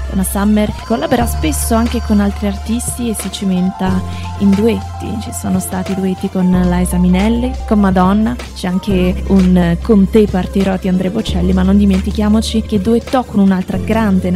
Donna Summer collabora spesso anche con altri artisti e si cimenta in duetti. Ci sono stati duetti con Liza Minnelli, con Madonna, c'è anche un Con te partirò di Andrea Bocelli, ma non dimentichiamoci che duettò con un'altra grande